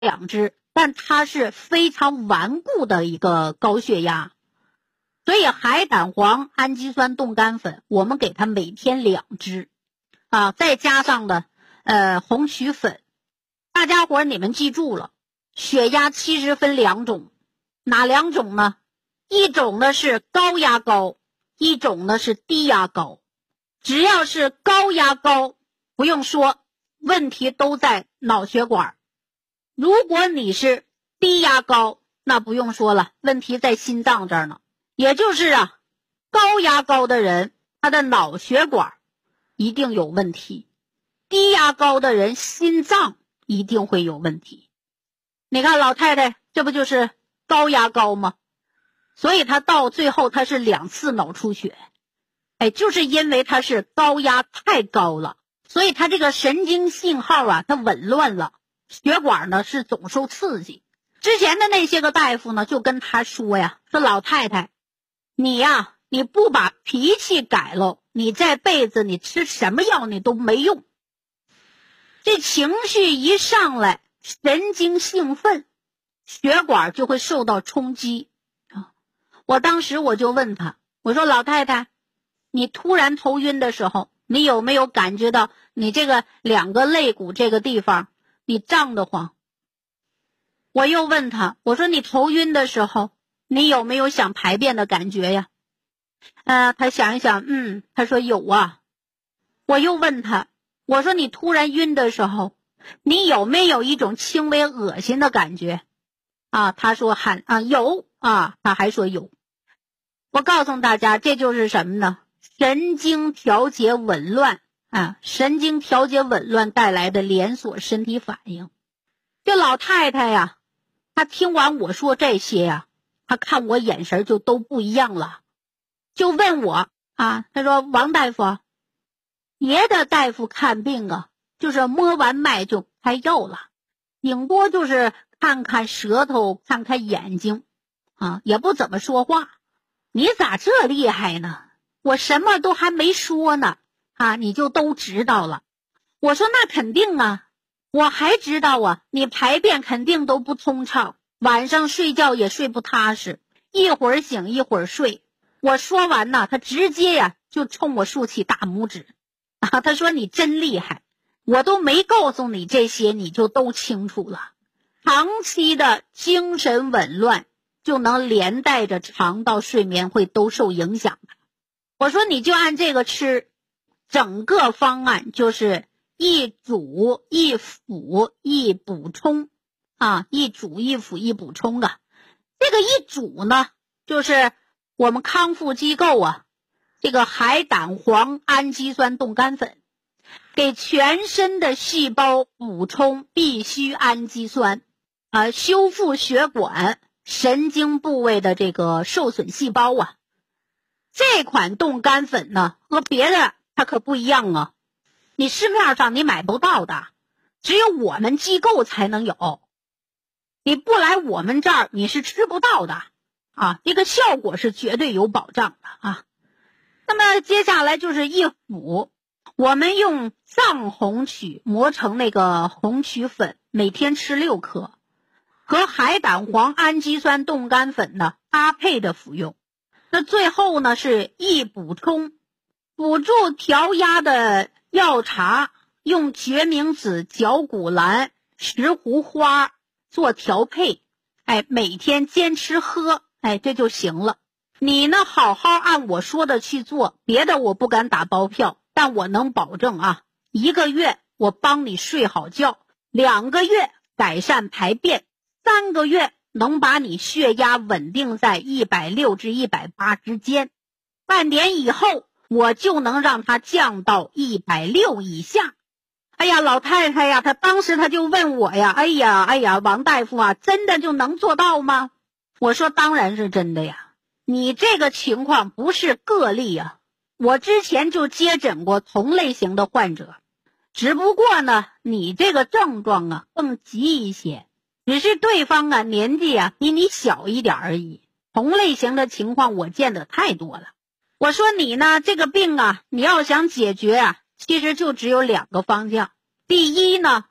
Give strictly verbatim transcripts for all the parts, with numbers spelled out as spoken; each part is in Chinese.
两支，但它是非常顽固的一个高血压。所以海胆黄氨基酸冻干粉，我们给它每天两支啊，再加上的呃红曲粉。大家伙你们记住了，血压其实分两种，哪两种呢？一种呢是高压高，一种呢是低压高。只要是高压高，不用说，问题都在脑血管。如果你是低压高，那不用说了，问题在心脏这儿呢。也就是啊，高压高的人，他的脑血管一定有问题；低压高的人，心脏一定会有问题。你看老太太，这不就是高压高吗？所以她到最后她是两次脑出血。哎，就是因为她是高压太高了，所以她这个神经信号啊，它紊乱了，血管呢是总受刺激。之前的那些个大夫呢，就跟她说呀，说老太太，你呀，你不把脾气改了，你这辈子你吃什么药你都没用。这情绪一上来，神经兴奋，血管就会受到冲击啊！我当时我就问他，我说老太太，你突然头晕的时候，你有没有感觉到你这个两个肋骨这个地方你胀得慌？我又问他，我说你头晕的时候，你有没有想排便的感觉呀？呃，他想一想，嗯，他说有啊。我又问他，我说你突然晕的时候，你有没有一种轻微恶心的感觉？啊，他说喊啊有啊，他还说有。我告诉大家，这就是什么呢？神经调节紊乱啊，神经调节紊乱带来的连锁身体反应。这老太太呀，她听完我说这些呀，她看我眼神就都不一样了，就问我啊，她说王大夫，别的大夫看病啊，就是摸完脉就开药了，顶多就是看看舌头，看看眼睛啊，也不怎么说话。你咋这厉害呢？我什么都还没说呢啊，你就都知道了。我说那肯定啊，我还知道啊，你排便肯定都不通畅，晚上睡觉也睡不踏实，一会儿醒一会儿睡。我说完呢，他直接呀就冲我竖起大拇指啊，他说你真厉害，我都没告诉你这些你就都清楚了。长期的精神紊乱就能连带着肠道睡眠会都受影响的。我说你就按这个吃，整个方案就是一煮一辅一补充啊，一煮一辅一补充的。这个一煮呢，就是我们康复机构啊，这个海胆黄氨基酸冻干粉，给全身的细胞补充必需氨基酸啊，修复血管神经部位的这个受损细胞啊。这款冻干粉呢，和别的它可不一样啊，你市面上你买不到的，只有我们机构才能有，你不来我们这儿你是吃不到的啊，这个效果是绝对有保障的啊。那么接下来就是一辅，我们用藏红曲磨成那个红曲粉，每天吃六颗，和海胆黄氨基酸冻干粉呢搭配的服用。那最后呢是一补充，辅助调压的药茶，用决明子、绞股蓝、石斛花做调配，哎，每天坚持喝，哎，这就行了。你呢好好按我说的去做，别的我不敢打包票，但我能保证啊，一个月我帮你睡好觉，两个月改善排便，三个月能把你血压稳定在一百六至一百八之间，半年以后我就能让它降到一百六以下。哎呀，老太太呀，她当时她就问我呀，哎呀哎呀，王大夫啊，真的就能做到吗？我说当然是真的呀，你这个情况不是个例啊，我之前就接诊过同类型的患者，只不过呢，你这个症状啊更急一些，只是对方啊年纪啊比你小一点而已，同类型的情况我见得太多了。我说你呢这个病啊，你要想解决啊，其实就只有两个方向。第一呢，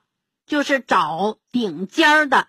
就是找顶尖儿的